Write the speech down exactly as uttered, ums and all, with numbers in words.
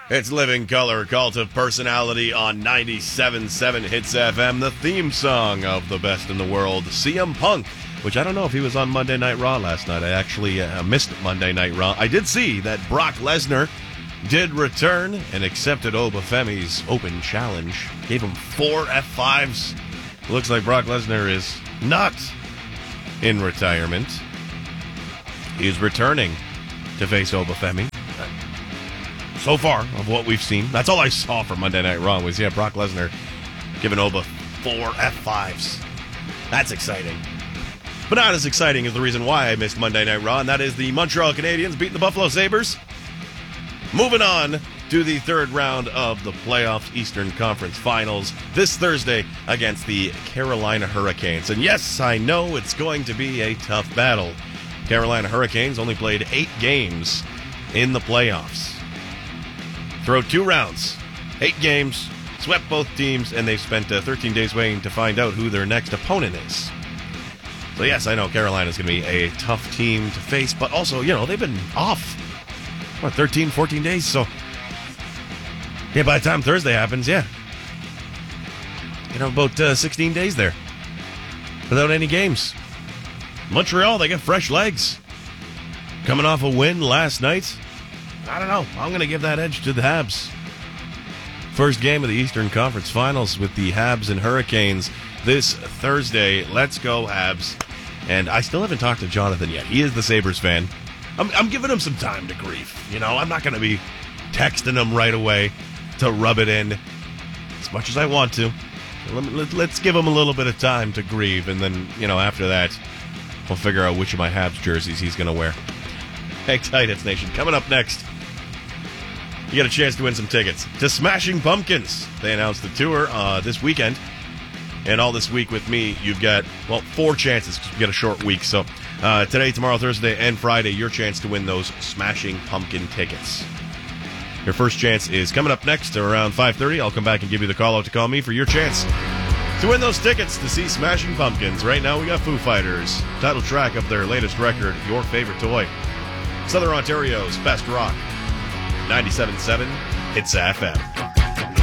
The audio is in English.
It's Living Color, Cult of Personality on ninety-seven point seven Hits F M, the theme song of the best in the world, C M Punk, which I don't know if he was on Monday Night Raw last night. I actually uh, missed Monday Night Raw. I did see that Brock Lesnar did return and accepted Obafemi's open challenge. Gave him four F fives. Looks like Brock Lesnar is not in retirement. He's returning to face Obafemi. So far, of what we've seen, that's all I saw from Monday Night Raw was, yeah, Brock Lesnar giving Oba four F fives. That's exciting. But not as exciting as the reason why I missed Monday Night Raw, and that is the Montreal Canadiens beating the Buffalo Sabres. Moving on to the third round of the playoffs Eastern Conference Finals this Thursday against the Carolina Hurricanes. And yes, I know it's going to be a tough battle. Carolina Hurricanes only played eight games in the playoffs. Through two rounds, eight games, swept both teams, and they've spent uh, thirteen days waiting to find out who their next opponent is. So yes, I know Carolina's going to be a tough team to face, but also, you know, they've been off, what, thirteen, fourteen days? So, yeah, by the time Thursday happens, yeah, you know, about uh, sixteen days there without any games. Montreal, they get fresh legs. Coming off a win last night. I don't know. I'm going to give that edge to the Habs. First game of the Eastern Conference Finals with the Habs and Hurricanes this Thursday. Let's go, Habs. And I still haven't talked to Jonathan yet. He is the Sabres fan. I'm, I'm giving him some time to grieve. You know, I'm not going to be texting him right away to rub it in as much as I want to. Let's give him a little bit of time to grieve, and then, you know, after that, we'll figure out which of my Habs jerseys he's going to wear. Hang tight, Hits Nation. Coming up next, you get a chance to win some tickets to Smashing Pumpkins. They announced the tour uh, this weekend. And all this week with me, you've got, well, four chances because we got a short week. So uh, today, tomorrow, Thursday, and Friday, your chance to win those Smashing Pumpkin tickets. Your first chance is coming up next around five thirty. I'll come back and give you the call out to call me for your chance to win those tickets to see Smashing Pumpkins. Right now, we got Foo Fighters. Title track of their latest record, Your Favorite Toy. Southern Ontario's best rock. ninety-seven point seven Hits F M.